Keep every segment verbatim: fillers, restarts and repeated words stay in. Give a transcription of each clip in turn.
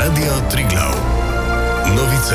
Radio Triglav. Novice.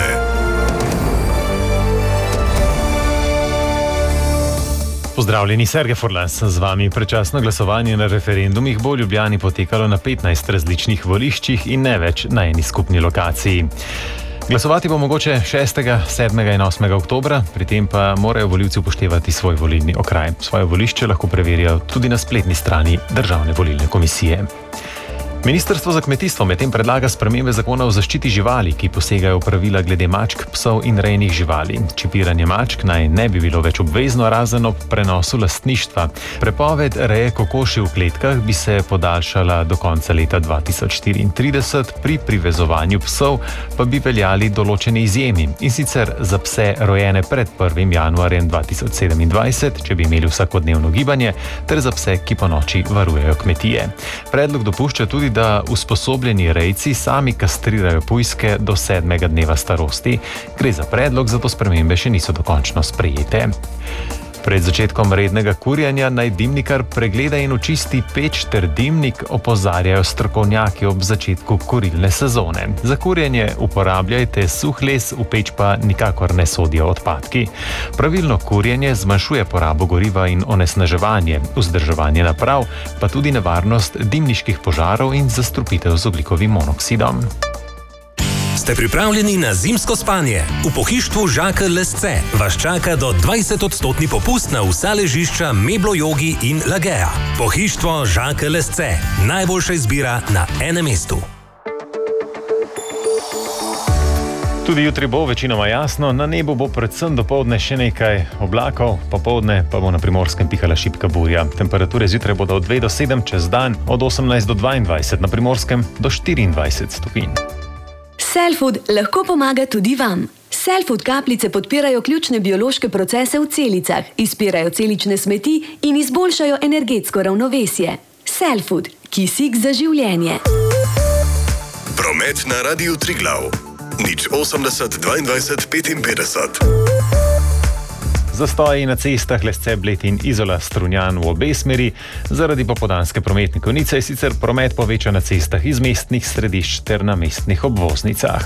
Pozdravljeni, Sergej Furlas z vami. Predčasno glasovanje na referendumih bo v Ljubljani potekalo na petnajst različnih voliščih in ne več na eni skupni lokaciji. Glasovati bo mogoče šestega, sedmega in osmega oktobra, pri tem pa morajo volivci upoštevati svoj volilni okraj. Svoje volišče lahko preverijo tudi na spletni strani Državne volilne komisije. Ministrstvo za kmetijstvo medtem predlaga spremembe zakona o zaščiti živali, ki posegajo v pravila glede mačk, psov in rejnih živali. Čipiranje mačk naj ne bi bilo več obvezno, razen ob prenosu lastništva. Prepoved reje kokoši v kletkah bi se podaljšala do konca leta dva tisoč štiriintrideset, pri privezovanju psov pa bi veljali določene izjemi, in sicer za pse rojene pred prvim januarjem dva tisoč sedemindvajset, če bi imeli vsakodnevno gibanje, ter za pse, ki po noči varujejo kmetije. Predlog dopušča tudi, da usposobljeni rejci sami kastrirajo pujske do sedmega dneva starosti. Gre za predlog, zato spremembe še niso dokončno sprejete. Pred začetkom rednega kurjenja naj dimnikar pregleda in očisti peč ter dimnik, opozarjajo strokovnjaki ob začetku kurilne sezone. Za kurjenje uporabljajte suh les, v peč pa nikakor ne sodijo odpadki. Pravilno kurjenje zmanjšuje porabo goriva in onesnaževanje, vzdrževanje naprav, pa tudi nevarnost dimniških požarov in zastrupitev z ogljikovim monoksidom. Ste pripravljeni na zimsko spanje? V pohištvu Žakelj Lesce vas čaka do dvajset odstotni popust na vsa ležišča Meblo Jogi in Lagea. Pohištvo Žakelj Lesce. Najboljša izbira na enem mestu. Tudi jutri bo večinoma jasno, na nebu bo predvsem dopoldne še nekaj oblakov, popoldne pa bo na Primorskem pihala šibka burja. Temperature zjutraj bodo od dve do sedem, čez dan od osemnajst do dvaindvajset, na Primorskem do štiriindvajset stopinj. Cellfood lahko pomaga tudi vam. Cellfood kapljice podpirajo ključne biološke procese v celicah, izpirajo celične smeti in izboljšajo energetsko ravnovesje. Cellfood, kisik za življenje. Promet na Radiu Triglav. Nič osemdeset dvaindvajset petinpetdeset. Zastoji na cestah Lesce, Bled in Izola Strunjan v obe smeri. Zaradi popoldanske prometne konice je sicer promet povečan na cestah iz mestnih središč ter na mestnih obvoznicah.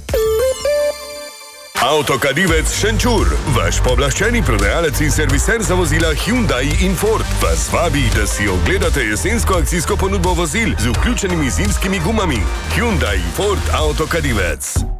Avtokadivec Šenčur, vaš pooblaščeni prodajalec in serviser za vozila Hyundai in Ford, vas vabi, da si ogledate jesensko akcijsko ponudbo vozil z vključenimi zimskimi gumami. Hyundai Ford Avtokadivec.